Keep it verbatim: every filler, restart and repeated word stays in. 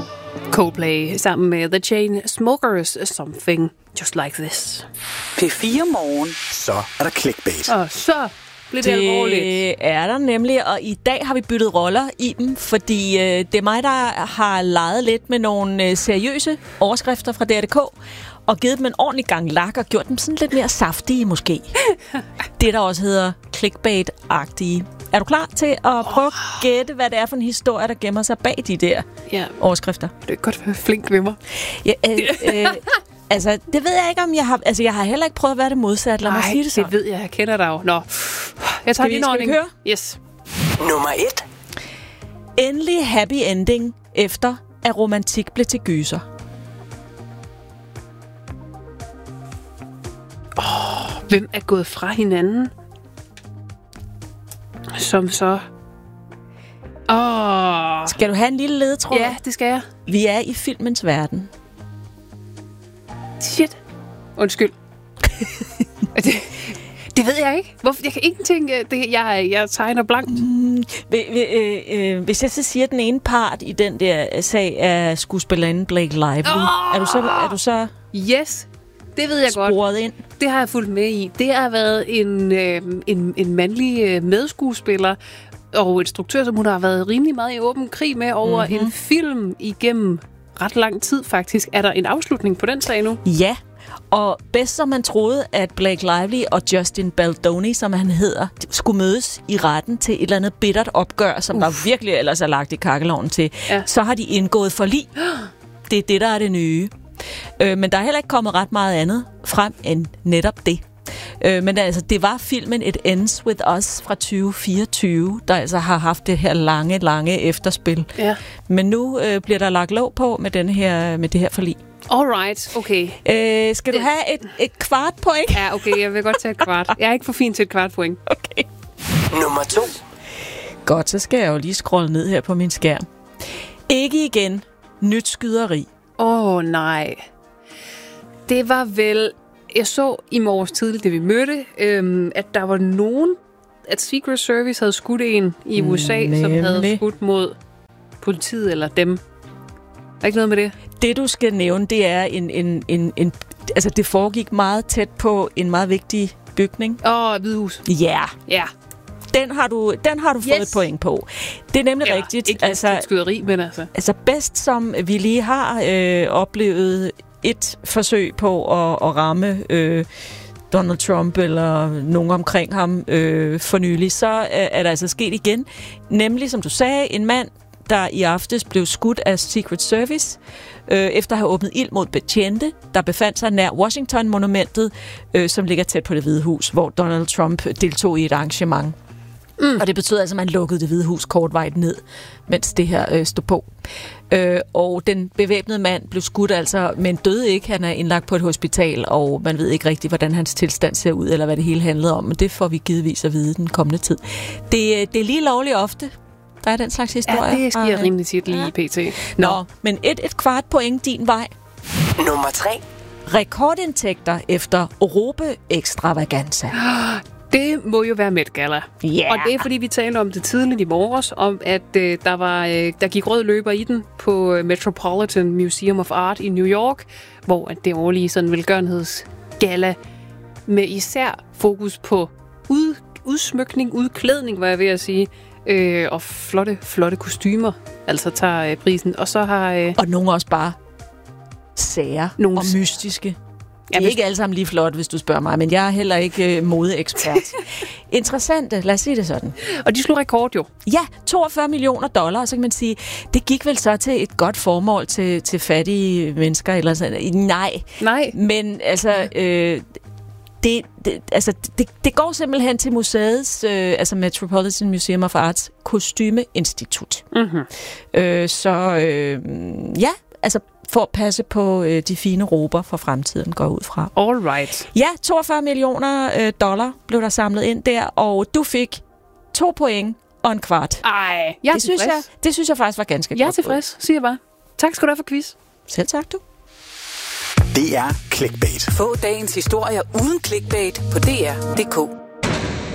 Coldplay sammen med The Chainsmokers, Something Just Like This. P fire Morgen. Så er der clickbait. Og så bliver det, det alvorligt. Det er der nemlig, og i dag har vi byttet roller i dem, fordi øh, det er mig, der har leget lidt med nogle øh, seriøse overskrifter fra D R punktum d k, og givet dem en ordentlig gang lak, og gjort dem sådan lidt mere saftige måske. Det, der også hedder clickbait-agtige. Er du klar til at prøve at gætte, hvad det er for en historie, der gemmer sig bag de der ja. overskrifter? Det er godt være flink ved mig. Ja, øh, øh, altså, det ved jeg ikke, om jeg har... Altså, jeg har heller ikke prøvet at være det modsatte. Lad mig sige det sådan. det ved jeg. Jeg kender dig jo. Nå, jeg tager din ordning. Høre? Yes. Nummer et. Endelig happy ending, efter at romantik blev til gyser. Oh, hvem er gået fra hinanden? Som så... Åh... Oh. Skal du have en lille ledetråd? Ja, det skal jeg. Vi er i filmens verden. Shit. Undskyld. det, det ved jeg ikke. Hvorfor? Jeg kan ingenting... Det, jeg, jeg tegner blankt. Mm, øh, øh, hvis jeg så siger, at den ene part i den der sag er skuespillerinden Blake Lively, oh! er du så... Er du så yes. Det ved jeg godt. Ind. Det har jeg fulgt med i. Det har været en, øh, en, en mandlig øh, medskuespiller og instruktør, som hun har været rimelig meget i åben krig med over mm-hmm. en film igennem ret lang tid faktisk. Er der en afslutning på den sag nu? Ja, og bedst som man troede, at Blake Lively og Justin Baldoni, som han hedder, skulle mødes i retten til et eller andet bittert opgør, som Uf. der virkelig ellers er lagt i kakkelovnen til, ja. så har de indgået forlig. Det er det, der er det nye. Øh, men der er heller ikke kommet ret meget andet frem end netop det. Øh, men altså, det var filmen It Ends With Us fra tyve fireogtyve, der altså har haft det her lange, lange efterspil. Ja. Men nu øh, bliver der lagt låg på med, den her, med det her forlig. Alright, okay. Øh, skal det... du have et, et kvart point? Ja, okay, jeg vil godt tage et kvart. Jeg er ikke for fin til et kvart point. Okay. Nummer to. Godt, så skal jeg jo lige scrolle ned her på min skærm. Ikke igen. Nyt skyderi. Åh, oh, nej. Det var vel... Jeg så i morges tidligt, det vi mødte, øhm, at der var nogen... At Secret Service havde skudt en i U S A, Nemlig. som havde skudt mod politiet eller dem. Er der ikke noget med det? Det, du skal nævne, det er en... en, en, en altså, det foregik meget tæt på en meget vigtig bygning. Åh, oh, Hvidehus. Ja. Yeah. Ja. Yeah. Den har du, den har du fået yes. et point på. Det er nemlig ja, rigtigt. Ikke altså, skyderi, men altså. Altså bedst som vi lige har øh, oplevet et forsøg på at, at ramme øh, Donald Trump eller nogen omkring ham øh, for nylig, så er, er der altså sket igen. Nemlig, som du sagde, en mand, der i aftes blev skudt af Secret Service, øh, efter at have åbnet ild mod betjente, der befandt sig nær Washington-monumentet, øh, som ligger tæt på Det Hvide Hus, hvor Donald Trump deltog i et arrangement. Mm. Og det betød altså, at man lukkede Det Hvide Hus kortvejt ned, mens det her øh, stod på. Øh, og den bevæbnede mand blev skudt altså, men døde ikke. Han er indlagt på et hospital, og man ved ikke rigtigt, hvordan hans tilstand ser ud, eller hvad det hele handlede om. Men det får vi givetvis at vide den kommende tid. Det, det er lige lovligt ofte. Der er den slags historie. Ja, det sker rimelig tit lige i P T. Nå, Nå men et, et kvart point din vej. Nummer tre. Rekordindtægter efter Europa-ekstravaganza. Det må jo være Met Gala. Yeah. Og det er, fordi vi talte om det tidligt i morges, om at øh, der, var, øh, der gik rød løber i den på Metropolitan Museum of Art i New York, hvor at det årlige sådan velgørenhedsgala med især fokus på ud, udsmykning, udklædning, var jeg ved at sige, øh, og flotte, flotte kostymer, altså tager øh, prisen. Og så har... Øh, og nogle også bare sære nogle og mystiske. Det er ja, ikke alle sammen lige flot, hvis du spørger mig, men jeg er heller ikke øh, modeekspert. Interessante, lad os sige det sådan. Og de slog rekord jo. Ja, toogfyrre millioner dollar, så kan man sige, det gik vel så til et godt formål til, til fattige mennesker, eller sådan. Nej. Nej. Men altså, øh, det, det, altså det, det går simpelthen til museets, øh, altså Metropolitan Museum of Arts, kostymeinstitut. Mm-hmm. Øh, så øh, ja, altså for at passe på øh, de fine rober for fremtiden, går ud fra. All right. Ja, toogfyrre millioner øh, dollar blev der samlet ind der, og du fik to point og en kvart. Ej, jeg er det synes jeg, det synes jeg faktisk var ganske godt. Jeg er tilfreds, siger jeg bare. Tak skal du have for quiz. Selv tak, du. Det er Clickbait. Få dagens historier uden clickbait på D R punktum d k.